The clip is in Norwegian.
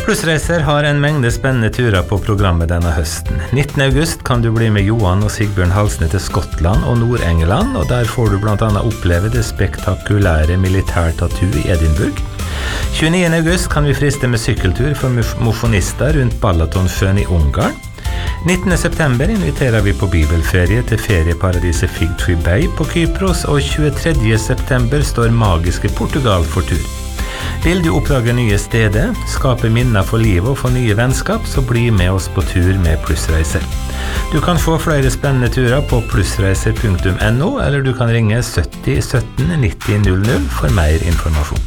Plussreiser har en mengde spennende turer på programmet denne høsten. 19. august kan du bli med Johan og Sigbjørn Halsne til Skottland og Nord-England, og der får du blant annet oppleve det spektakulære militærtattoo i Edinburgh. 29. august kan vi friste med sykkeltur for mosjonister rundt Balatonfjøen i Ungarn. 19. september inviterer vi på bibelferie til ferieparadiset Fig Tree Bay på Kypros, og 23. september står magiske Portugal for tur. Vil du oppdage nye steder, skape minner for livet og få nye vennskap, så bli med oss på tur med Plussreiser. Du kan få flere spennende turer på plussreiser.no, eller du kan ringe 70 17 90 00 for mer informasjon.